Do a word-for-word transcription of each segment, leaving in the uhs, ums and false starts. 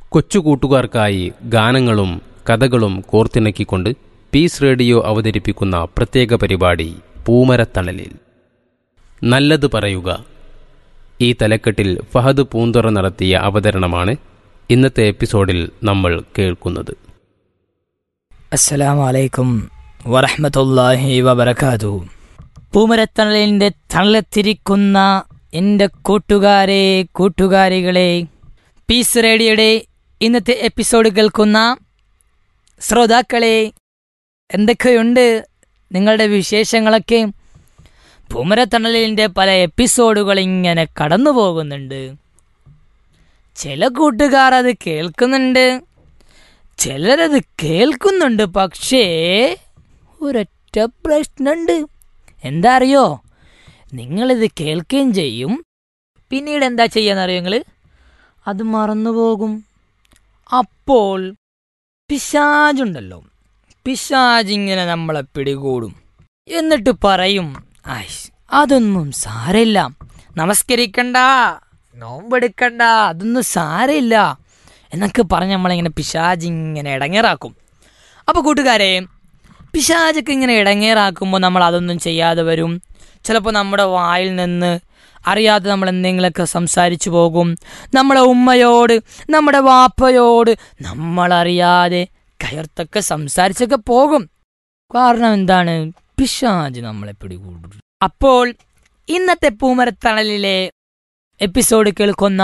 കൊച്ചുകൂട്ടുകാർക്കായി ഗാനങ്ങളും കഥകളും കോർത്തിണക്കിക്കൊണ്ട് piece radio അവതരിപ്പിക്കുന്ന പ്രത്യേക പരിപാടി പൂമരത്തണലിൽ. നല്ലത് പറയുക. ഈ തലക്കെട്ടിൽ ഫഹദ് പൂന്തുറ നടത്തിയ അവതരണമാണ് ഇന്നത്തെ എപ്പിസോഡിൽ നമ്മൾ കേൾക്കുന്നത്. അസ്സലാമു അലൈക്കും വറഹ്മത്തുള്ളാഹി വബറകാതുഹു. പൂമരത്തണലിൻ്റെ തണലത്തിരിക്കുന്ന എൻ്റെ കൂട്ടുകാരെ കൂട്ടുകാരികളെ, പീസ് റേഡിയോയുടെ ഇന്നത്തെ എപ്പിസോഡ് കേൾക്കുന്ന ശ്രോതാക്കളെ, എന്തൊക്കെയുണ്ട് നിങ്ങളുടെ വിശേഷങ്ങളൊക്കെ? പൂമരത്തണലിൻ്റെ പല എപ്പിസോഡുകൾ ഇങ്ങനെ കടന്നു പോകുന്നുണ്ട്. ചില കൂട്ടുകാർ അത് കേൾക്കുന്നുണ്ട്, ചിലരത് കേൾക്കുന്നുണ്ട്. പക്ഷേ ഒരൊറ്റ പ്രശ്നമുണ്ട്. എന്താ അറിയോ? നിങ്ങളിത് കേൾക്കുകയും ചെയ്യും, പിന്നീട് എന്താ ചെയ്യാന്നറിയോ? നിങ്ങൾ അത് മറന്നുപോകും. അപ്പോൾ പിശാചുണ്ടല്ലോ, പിശാചിങ്ങനെ നമ്മളെ പിടികൂടും. എന്നിട്ട് പറയും, ആയിഷ് അതൊന്നും സാരമില്ല, നമസ്കരിക്കണ്ട, നോമ്പെടുക്കണ്ട, അതൊന്നും സാരമില്ല എന്നൊക്കെ പറഞ്ഞ് നമ്മളിങ്ങനെ പിശാചിങ്ങനെ ഇടങ്ങേറാക്കും. അപ്പോൾ കൂട്ടുകാരെ, പിശാചൊക്കെ ഇങ്ങനെ ഇടങ്ങേറാക്കുമ്പോൾ നമ്മൾ അതൊന്നും ചെയ്യാതെ വരും. ചിലപ്പോൾ നമ്മുടെ വായിൽ നിന്ന് അറിയാതെ നമ്മൾ എന്തെങ്കിലുമൊക്കെ സംസാരിച്ചു പോകും. നമ്മളെ ഉമ്മയോട്, നമ്മുടെ വാപ്പയോട് നമ്മളറിയാതെ കയർത്തൊക്കെ സംസാരിച്ചൊക്കെ പോകും. കാരണം എന്താണ്? പിശാച് നമ്മളെ പിടികൂടും. അപ്പോൾ ഇന്നത്തെ പൂമരത്തണലിലെ എപ്പിസോഡ് കേൾക്കുന്ന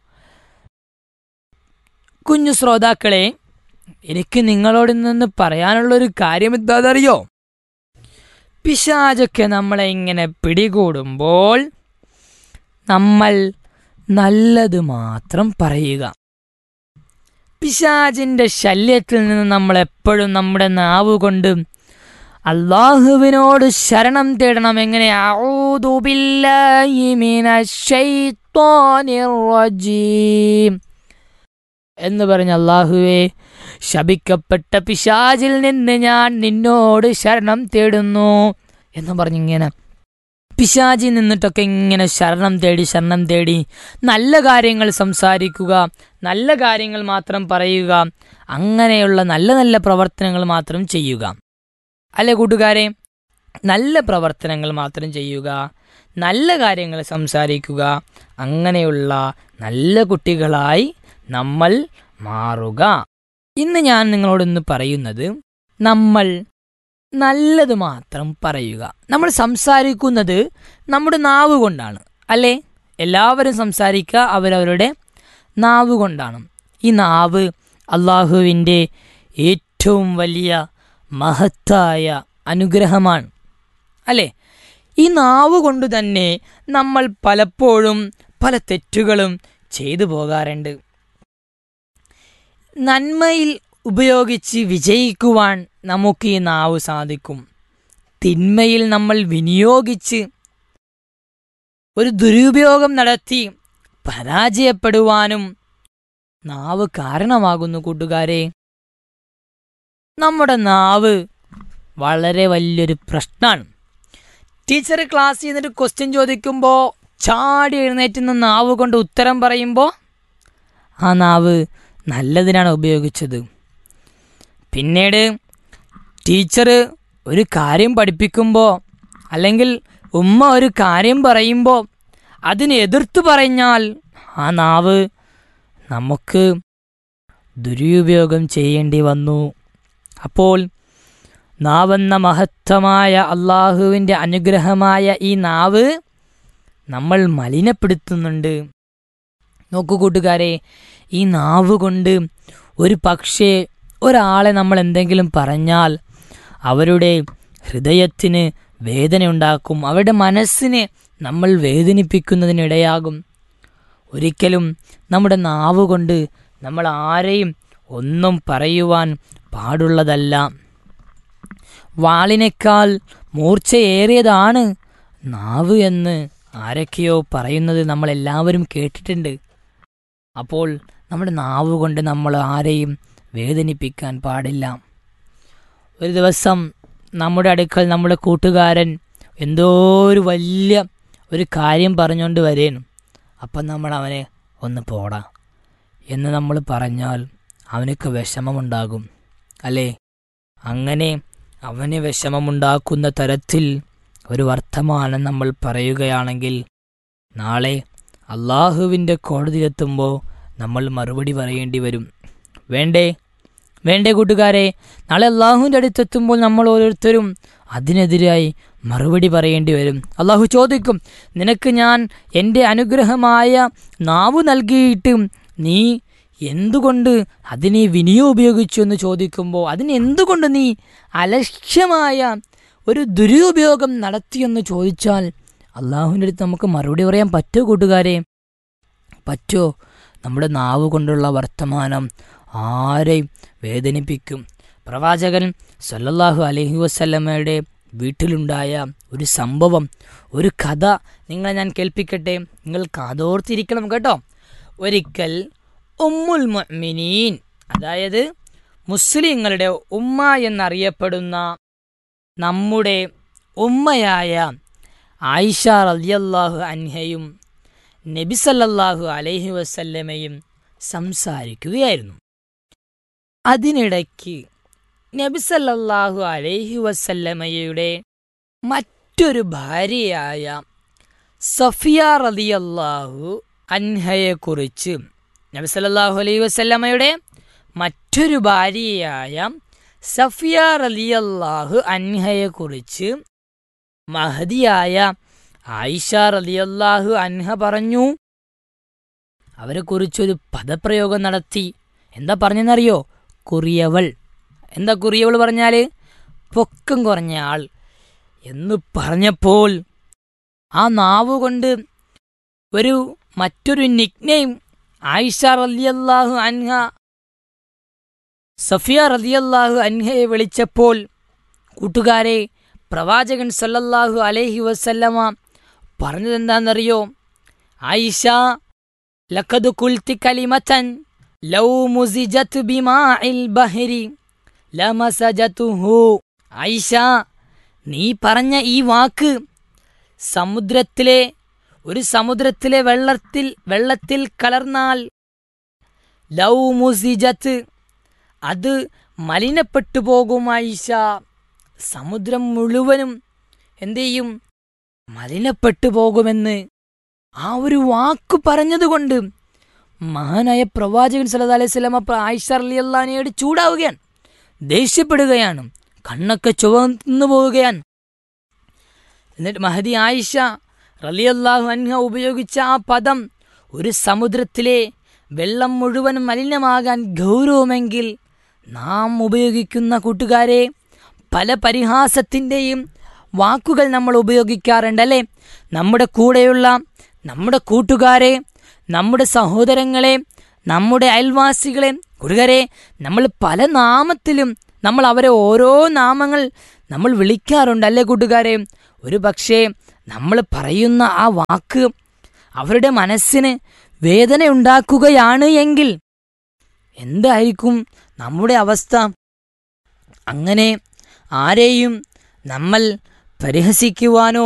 കുഞ്ഞു ശ്രോതാക്കളെ, എനിക്ക് നിങ്ങളോട് നിന്ന് പറയാനുള്ളൊരു കാര്യം എന്താണെന്നറിയോ? പിശാചൊക്കെ നമ്മളെ ഇങ്ങനെ പിടികൂടുമ്പോൾ നമ്മൾ നല്ലത് മാത്രം പറയുക. പിശാചിൻ്റെ ശല്യത്തിൽ നിന്ന് നമ്മൾ എപ്പോഴും നമ്മുടെ നാവ് കൊണ്ട് അല്ലാഹുവിനോട് ശരണം തേടണം. എങ്ങനെ? അഊദു ബില്ലാഹി മിനശ് ശൈത്വാനിർ റജീം എന്ന് പറഞ്ഞ്, അല്ലാഹുവേ, ശപിക്കപ്പെട്ട പിശാചിൽ നിന്ന് ഞാൻ നിന്നോട് ശരണം തേടുന്നു എന്ന് പറഞ്ഞിങ്ങനെ പിശാചിൽ നിന്നിട്ടൊക്കെ ഇങ്ങനെ ശരണം തേടി ശരണം തേടി നല്ല കാര്യങ്ങൾ സംസാരിക്കുക, നല്ല കാര്യങ്ങൾ മാത്രം പറയുക, അങ്ങനെയുള്ള നല്ല നല്ല പ്രവർത്തനങ്ങൾ മാത്രം ചെയ്യുക. അല്ലേ കൂട്ടുകാരെ? നല്ല പ്രവർത്തനങ്ങൾ മാത്രം ചെയ്യുക, നല്ല കാര്യങ്ങൾ സംസാരിക്കുക, അങ്ങനെയുള്ള നല്ല കുട്ടികളായി നമ്മൾ മാറുക. ഇന്ന് ഞാൻ നിങ്ങളോടൊന്ന് പറയുന്നത്, നമ്മൾ നല്ലത് മാത്രം പറയുക. നമ്മൾ സംസാരിക്കുന്നത് നമ്മുടെ നാവ് കൊണ്ടാണ്, അല്ലേ? എല്ലാവരും സംസാരിക്കുക അവരവരുടെ നാവ് കൊണ്ടാണ്. ഈ നാവ് അല്ലാഹുവിൻ്റെ ഏറ്റവും വലിയ മഹത്തായ അനുഗ്രഹമാണ്, അല്ലേ? ഈ നാവ് കൊണ്ട് തന്നെ നമ്മൾ പലപ്പോഴും പല തെറ്റുകളും ചെയ്തു പോകാറുണ്ട്. നന്മയിൽ ഉപയോഗിച്ച് വിജയിക്കുവാൻ നമുക്ക് ഈ നാവ് സാധിക്കും. തിന്മയിൽ നമ്മൾ വിനിയോഗിച്ച് ഒരു ദുരുപയോഗം നടത്തി പരാജയപ്പെടുവാനും നാവ് കാരണമാകുന്നു. കൂട്ടുകാരെ, നമ്മുടെ നാവ് വളരെ വലിയൊരു പ്രശ്നമാണ്. ടീച്ചർ ക്ലാസ്സിൽ നിന്നിട്ട് ക്വസ്റ്റ്യൻ ചോദിക്കുമ്പോൾ ചാടി എഴുന്നേറ്റുന്ന നാവ് കൊണ്ട് ഉത്തരം പറയുമ്പോൾ ആ നാവ് നല്ലതിനാണ് ഉപയോഗിച്ചത്. പിന്നീട് ടീച്ചർ ഒരു കാര്യം പഠിപ്പിക്കുമ്പോൾ, അല്ലെങ്കിൽ ഉമ്മ ഒരു കാര്യം പറയുമ്പോൾ അതിനെ എതിർത്ത് പറഞ്ഞാൽ ആ നാവ് നമുക്ക് ദുരുപയോഗം ചെയ്യേണ്ടി വന്നു. അപ്പോൾ നാവെന്ന മഹത്തമായ അള്ളാഹുവിൻ്റെ അനുഗ്രഹമായ ഈ നാവ് നമ്മൾ മലിനപ്പെടുത്തുന്നുണ്ട്. നോക്കൂ കൂട്ടുകാരെ, ഈ നാവ് കൊണ്ട് ഒരു പക്ഷേ ഒരാളെ നമ്മൾ എന്തെങ്കിലും പറഞ്ഞാൽ അവരുടെ ഹൃദയത്തിന് വേദനയുണ്ടാക്കും, അവരുടെ മനസ്സിനെ നമ്മൾ വേദനിപ്പിക്കുന്നതിനിടയാകും. ഒരിക്കലും നമ്മുടെ നാവ് കൊണ്ട് നമ്മൾ ആരെയും ഒന്നും പറയുവാൻ പാടുള്ളതല്ല. വാളിനേക്കാൾ മൂർച്ചയേറിയതാണ് നാവ് എന്ന് ആരൊക്കെയോ പറയുന്നത് നമ്മളെല്ലാവരും കേട്ടിട്ടുണ്ട്. അപ്പോൾ നമ്മുടെ നാവ് കൊണ്ട് നമ്മൾ ആരെയും വേദനിപ്പിക്കാൻ പാടില്ല. ഒരു ദിവസം നമ്മുടെ അടുക്കൽ നമ്മുടെ കൂട്ടുകാരൻ എന്തോ ഒരു വലിയ ഒരു കാര്യം പറഞ്ഞുകൊണ്ട് വരേനു. അപ്പം നമ്മൾ അവനെ ഒന്ന് പോടാ, എന്ന് നമ്മൾ പറഞ്ഞാൽ അവനക്ക് വിഷമമുണ്ടാകും, അല്ലേ? അങ്ങനെ അവന് വിഷമമുണ്ടാക്കുന്ന തരത്തിൽ ഒരു വർത്തമാനം നമ്മൾ പറയുകയാണെങ്കിൽ നാളെ അള്ളാഹുവിൻ്റെ കോടതിയിലെത്തുമ്പോൾ നമ്മൾ മറുപടി പറയേണ്ടി വരും. വേണ്ടേ വേണ്ടേ കൂട്ടുകാരെ? നാളെ അള്ളാഹുവിൻ്റെ അടുത്തെത്തുമ്പോൾ നമ്മൾ ഓരോരുത്തരും അതിനെതിരായി മറുപടി പറയേണ്ടി വരും. അള്ളാഹു ചോദിക്കും, നിനക്ക് ഞാൻ എൻ്റെ അനുഗ്രഹമായ നാവ് നൽകിയിട്ട് നീ എന്തുകൊണ്ട് അതിനെ വിനിയോഗിച്ചു എന്ന് ചോദിക്കുമ്പോൾ അതിന് എന്തുകൊണ്ട് നീ അലക്ഷ്യമായ ഒരു ദുരുപയോഗം നടത്തിയെന്ന് ചോദിച്ചാൽ അള്ളാഹുവിൻ്റെ അടുത്ത് നമുക്ക് മറുപടി പറയാൻ പറ്റുമോ കൂട്ടുകാരെ? പറ്റുമോ? നമ്മുടെ നാവ് കൊണ്ടുള്ള വർത്തമാനം ആരെയും വേദനിപ്പിക്കും. പ്രവാചകൻ സല്ലല്ലാഹു അലൈഹി വസല്ലമയുടെ വീട്ടിലുണ്ടായ ഒരു സംഭവം, ഒരു കഥ നിങ്ങളെ ഞാൻ കേൾപ്പിക്കട്ടെ. നിങ്ങൾ കാതോർത്തിരിക്കണം കേട്ടോ. ഒരിക്കൽ ഉമ്മുൽ മുഅ്മിനീൻ, അതായത് മുസ്ലിങ്ങളുടെ ഉമ്മ എന്നറിയപ്പെടുന്ന നമ്മുടെ ഉമ്മയായ ആയിഷ റളിയല്ലാഹു അൻഹയും നബി സല്ലല്ലാഹു അലൈഹി വസല്ലമയും സംസാരിക്കുകയായിരുന്നു. അതിനിടയ്ക്ക് നബി സല്ലല്ലാഹു അലൈഹി വസല്ലമയുടെ മറ്റൊരു ഭാര്യയായ സഫിയ റളിയല്ലാഹു അൻഹയെക്കുറിച്ച്, നബി സല്ലല്ലാഹു അലൈഹി വസല്ലമയുടെ മറ്റൊരു ഭാര്യയായ സഫിയ റളിയല്ലാഹു അൻഹയെക്കുറിച്ച് മഹദിയായ ആയിഷ റളിയല്ലാഹു അൻഹ പറഞ്ഞു. അവരെക്കുറിച്ചൊരു പദപ്രയോഗം നടത്തി. എന്താ പറഞ്ഞെന്നറിയോ? കുറിയവൾ. എന്താ കുറിയവൾ പറഞ്ഞാൽ? പൊക്കം കുറഞ്ഞ ആൾ എന്ന് പറഞ്ഞപ്പോൾ ആ നാവ് കൊണ്ട് ഒരു മറ്റൊരു നിക്നെയിം ആയിഷ റളിയല്ലാഹു അൻഹ സഫിയ റളിയല്ലാഹു അൻഹയെ വിളിച്ചപ്പോൾ കൂട്ടുകാരെ, പ്രവാചകൻ സല്ലല്ലാഹു അലൈഹി വസല്ലമ പറഞ്ഞതെന്താണെന്നറിയോ? ആയിഷ, ലഖദ് ഖുൽതി കലിമതൻ ലൗ മുസിജത് ബിമാഇൽ ബഹരി ലമസജതുഹു. ആയിഷ, നീ പറഞ്ഞ ഈ വാക്ക് സമുദ്രത്തിലെ ഒരു സമുദ്രത്തിലെ വെള്ളത്തിൽ വെള്ളത്തിൽ കലർന്നാൽ ലൗ മുസിജത്ത്, അത് മലിനപ്പെട്ടു പോകും ആയിഷ. സമുദ്രം മുഴുവനും എന്തു ചെയ്യും? മലിനപ്പെട്ടു പോകുമെന്ന് ആ ഒരു വാക്ക് പറഞ്ഞതുകൊണ്ട് മഹാനായ പ്രവാചകൻ സല്ലല്ലാഹു അലൈഹി വസല്ലമ ആയിഷ റളിയല്ലാഹു അൻഹയോട് ചൂടാവുകയാണ്, ദേഷ്യപ്പെടുകയാണ്, കണ്ണൊക്കെ ചുവന്നു പോവുകയാണ്. എന്നിട്ട് മഹദി ആയിഷ റളിയല്ലാഹു അൻഹ ഉപയോഗിച്ച ആ പദം, ഒരു സമുദ്രത്തിലെ വെള്ളം മുഴുവൻ മലിനമാകാൻ ഗൗരവമെങ്കിൽ നാം ഉപയോഗിക്കുന്ന കൂട്ടുകാരെ പല പരിഹാസത്തിൻ്റെയും വാക്കുകൾ നമ്മൾ ഉപയോഗിക്കാറുണ്ടല്ലേ? നമ്മുടെ കൂടെയുള്ള നമ്മുടെ കൂട്ടുകാരെ, നമ്മുടെ സഹോദരങ്ങളെ, നമ്മുടെ അയൽവാസികളെ, കൂട്ടുകാരെ, നമ്മൾ പല നാമത്തിലും നമ്മൾ അവരെ ഓരോ നാമങ്ങൾ നമ്മൾ വിളിക്കാറുണ്ടല്ലേ കൂട്ടുകാരെ? ഒരു പക്ഷേ നമ്മൾ പറയുന്ന ആ വാക്ക് അവരുടെ മനസ്സിന് വേദന ഉണ്ടാക്കുകയാണ് എങ്കിൽ എന്തായിരിക്കും നമ്മുടെ അവസ്ഥ? അങ്ങനെ ആരെയും നമ്മൾ പരിഹസിക്കുവാനോ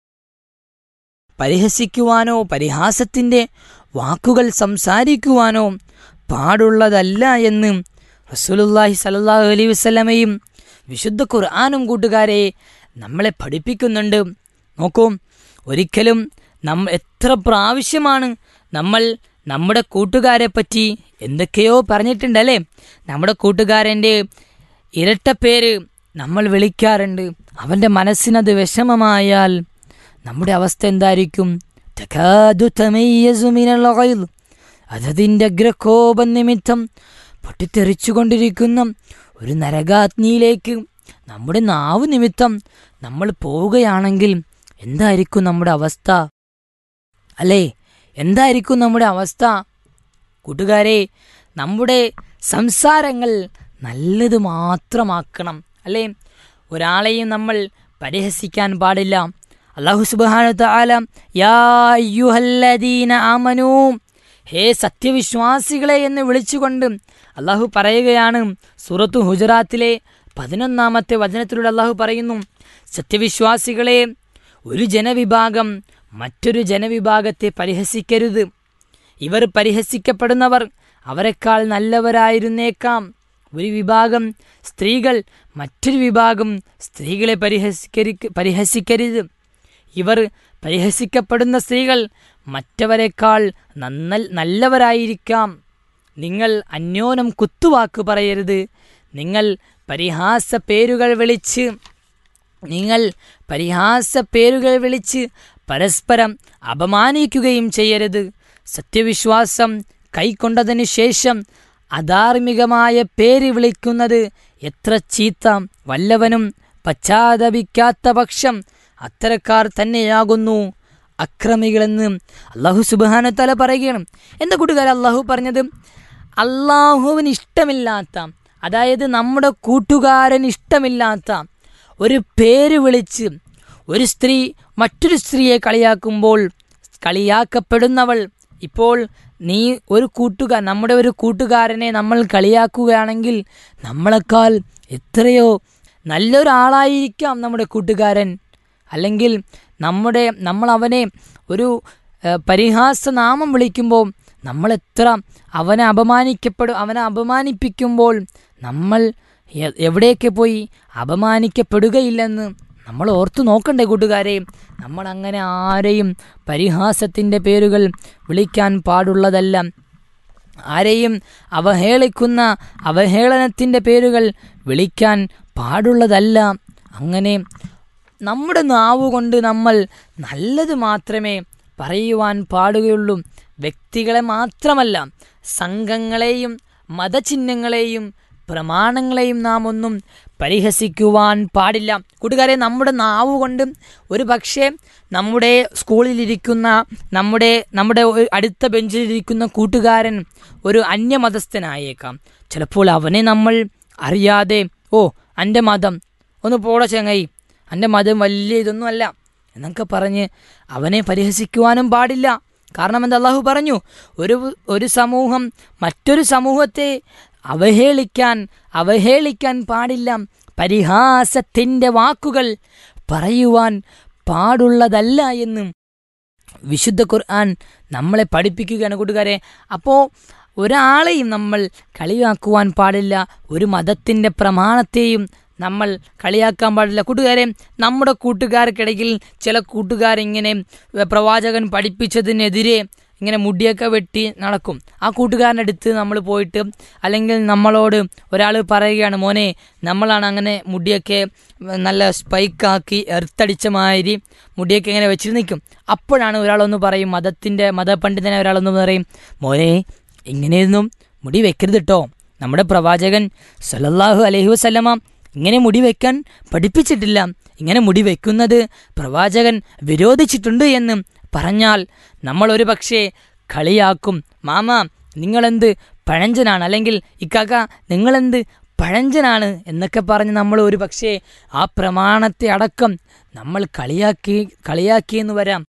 പരിഹസിക്കുവാനോ പരിഹാസത്തിൻ്റെ വാക്കുകൾ സംസാരിക്കുവാനോ പാടുള്ളതല്ല എന്ന് റസൂലുള്ളാഹി സ്വല്ലല്ലാഹു അലൈഹി വസല്ലമയും വിശുദ്ധ ഖുർആനും കൂട്ടുകാരെ നമ്മളെ പഠിപ്പിക്കുന്നുണ്ട്. നോക്കൂ, ഒരിക്കലും നമ്മ എത്ര പ്രാവശ്യമാണ് നമ്മൾ നമ്മുടെ കൂട്ടുകാരെ പറ്റി എന്തൊക്കെയോ പറഞ്ഞിട്ടുണ്ടല്ലേ? നമ്മുടെ കൂട്ടുകാരൻ്റെ ഇരട്ടപ്പേര് നമ്മൾ വിളിക്കാറുണ്ട്. അവൻ്റെ മനസ്സിനത് വിഷമമായാൽ നമ്മുടെ അവസ്ഥ എന്തായിരിക്കും? തകാദു തമയ്യസു മിനൽ ഗൈദ്, അതതിൻ്റെ അഗ്രകോപം നിമിത്തം പൊട്ടിത്തെറിച്ചുകൊണ്ടിരിക്കുന്ന ഒരു നരകാഗ്നിയിലേക്ക് നമ്മുടെ നാവ് നിമിത്തം നമ്മൾ പോവുകയാണെങ്കിൽ എന്തായിരിക്കും നമ്മുടെ അവസ്ഥ? അല്ലേ? എന്തായിരിക്കും നമ്മുടെ അവസ്ഥ? കൂട്ടുകാരെ, നമ്മുടെ സംസാരങ്ങൾ നല്ലത് മാത്രമാക്കണം, അല്ലേ? ഒരാളെയും നമ്മൾ പരിഹസിക്കാൻ പാടില്ല. അല്ലാഹു സുബ്ഹാനഹു വ തആല യാ അയ്യുഹല്ലദീന ആമനൂ, ഹേ സത്യവിശ്വാസികളെ എന്ന് വിളിച്ചുകൊണ്ട് അല്ലാഹു പറയുകയാണ്. സൂറത്തു ഹുജറാത്തിലെ പതിനൊന്നാമത്തെ വചനത്തിലൂടെ അല്ലാഹു പറയുന്നു, സത്യവിശ്വാസികളെ, ഒരു ജനവിഭാഗം മറ്റൊരു ജനവിഭാഗത്തെ പരിഹസിക്കരുത്. ഇവർ പരിഹസിക്കപ്പെടുന്നവർ അവരെക്കാൾ നല്ലവരായിരുന്നേക്കാം. ഒരു വിഭാഗം സ്ത്രീകൾ മറ്റൊരു വിഭാഗം സ്ത്രീകളെ പരിഹസിക്കരി പരിഹസിക്കരുത്. ഇവർ പരിഹസിക്കപ്പെടുന്ന സ്ത്രീകൾ മറ്റവരെക്കാൾ നന്ന നല്ലവരായിരിക്കാം. നിങ്ങൾ അന്യോന്യം കുത്തുവാക്ക് പറയരുത്. നിങ്ങൾ പരിഹാസ പേരുകൾ വിളിച്ച് നിങ്ങൾ പരിഹാസ പേരുകൾ വിളിച്ച് പരസ്പരം അപമാനിക്കുകയും ചെയ്യരുത്. സത്യവിശ്വാസം കൈക്കൊണ്ടതിന് ശേഷം അധാർമികമായ പേര് വിളിക്കുന്നത് എത്ര ചീത്ത. വല്ലവനും പശ്ചാത്തപിക്കാത്ത പക്ഷം അത്തരക്കാർ തന്നെയാകുന്നു അക്രമികളെന്ന് അള്ളാഹു സുബ്ഹാനഹു വ തആല പറയുകയാണ്. എന്താ കൂട്ടുകാരെ അള്ളാഹു പറഞ്ഞത്? അള്ളാഹുവിന് ഇഷ്ടമില്ലാത്ത, അതായത് നമ്മുടെ കൂട്ടുകാരൻ ഇഷ്ടമില്ലാത്ത ഒരു പേര് വിളിച്ച് ഒരു സ്ത്രീ മറ്റൊരു സ്ത്രീയെ കളിയാക്കുമ്പോൾ കളിയാക്കപ്പെടുന്നവൾ, ഇപ്പോൾ നീ ഒരു കൂട്ടുകാർ നമ്മുടെ ഒരു കൂട്ടുകാരനെ നമ്മൾ കളിയാക്കുകയാണെങ്കിൽ നമ്മളെക്കാൾ എത്രയോ നല്ലൊരാളായിരിക്കാം നമ്മുടെ കൂട്ടുകാരൻ. അല്ലെങ്കിൽ നമ്മുടെ നമ്മൾ അവനെ ഒരു പരിഹാസനാമം വിളിക്കുമ്പോൾ നമ്മളെത്ര അവനെ അപമാനിക്കപ്പെടും അവനെ അപമാനിപ്പിക്കുമ്പോൾ നമ്മൾ എവിടെയൊക്കെ പോയി അപമാനിക്കപ്പെടുകയില്ലെന്ന് നമ്മൾ ഓർത്തു നോക്കണ്ടേ കൂട്ടുകാരെ? നമ്മൾ അങ്ങനെ ആരെയും പരിഹാസത്തിൻ്റെ പേരുകൾ വിളിക്കാൻ പാടുള്ളതല്ല. ആരെയും അവഹേളിക്കുന്ന അവഹേളനത്തിൻ്റെ പേരുകൾ വിളിക്കാൻ പാടുള്ളതല്ല. അങ്ങനെ നമ്മുടെ നാവുകൊണ്ട് നമ്മൾ നല്ലത് മാത്രമേ പറയുവാൻ പാടുകയുള്ളൂ. വ്യക്തികളെ മാത്രമല്ല, സംഘങ്ങളെയും മതചിഹ്നങ്ങളെയും പ്രമാണങ്ങളെയും നാം ഒന്നും പരിഹസിക്കുവാൻ പാടില്ല. കൂട്ടുകാരെ, നമ്മുടെ നാവ് കൊണ്ട് ഒരു പക്ഷേ നമ്മുടെ സ്കൂളിലിരിക്കുന്ന നമ്മുടെ നമ്മുടെ അടുത്ത ബെഞ്ചിലിരിക്കുന്ന കൂട്ടുകാരൻ ഒരു അന്യമതസ്ഥനായേക്കാം. ചിലപ്പോൾ അവനെ നമ്മൾ അറിയാതെ ഓ എൻ്റെ മതം ഒന്ന് പോട ചങ്ങായി, എൻ്റെ മതം വലിയ ഇതൊന്നും അല്ല എന്നൊക്കെ പറഞ്ഞ് അവനെ പരിഹസിക്കുവാനും പാടില്ല. കാരണം എന്താ? അള്ളാഹു പറഞ്ഞു, ഒരു ഒരു സമൂഹം മറ്റൊരു സമൂഹത്തെ അവഹേളിക്കാൻ അവഹേളിക്കാൻ പാടില്ല. പരിഹാസത്തിൻ്റെ വാക്കുകൾ പറയുവാൻ പാടുള്ളതല്ല എന്നും വിശുദ്ധ ഖുർആൻ നമ്മളെ പഠിപ്പിക്കുകയാണ് കൂട്ടുകാരെ. അപ്പോൾ ഒരാളെയും നമ്മൾ കളിയാക്കുവാൻ പാടില്ല. ഒരു മതത്തിൻ്റെ പ്രമാണത്തെയും നമ്മൾ കളിയാക്കാൻ പാടില്ല. കൂട്ടുകാരെ, നമ്മുടെ കൂട്ടുകാർക്കിടയിൽ ചില കൂട്ടുകാരിങ്ങനെ പ്രവാചകൻ പഠിപ്പിച്ചതിനെതിരെ ഇങ്ങനെ മുടിയൊക്കെ വെട്ടി നടക്കും. ആ കൂട്ടുകാരൻ്റെ അടുത്ത് നമ്മൾ പോയിട്ട്, അല്ലെങ്കിൽ നമ്മളോട് ഒരാൾ പറയുകയാണ്, മോനെ നമ്മളാണ് അങ്ങനെ മുടിയൊക്കെ നല്ല സ്പൈക്കാക്കി എർത്തടിച്ച മാതിരി മുടിയൊക്കെ ഇങ്ങനെ വെച്ചിട്ട് നിൽക്കും. അപ്പോഴാണ് ഒരാളൊന്ന് പറയും, മതത്തിൻ്റെ മതപണ്ഡിതനെ ഒരാളൊന്ന് പറയും, മോനെ ഇങ്ങനെയൊന്നും മുടി വെക്കരുത് കേട്ടോ, നമ്മുടെ പ്രവാചകൻ സല്ലല്ലാഹു അലൈഹി വസല്ലമ ഇങ്ങനെ മുടി വയ്ക്കാൻ പഠിപ്പിച്ചിട്ടില്ല, ഇങ്ങനെ മുടി വയ്ക്കുന്നത് പ്രവാചകൻ വിരോധിച്ചിട്ടുണ്ട് എന്ന് പറഞ്ഞാൽ നമ്മൾ ഒരു പക്ഷേ കളിയാക്കും. മാമ നിങ്ങളെന്ത് പഴഞ്ചനാണ്, അല്ലെങ്കിൽ ഇക്കാക്ക നിങ്ങളെന്ത് പഴഞ്ചനാണ് എന്നൊക്കെ പറഞ്ഞ് നമ്മൾ ഒരു പക്ഷേ ആ പ്രമാണത്തെ അടക്കം നമ്മൾ കളിയാക്കി കളിയാക്കിയെന്ന് വരാം.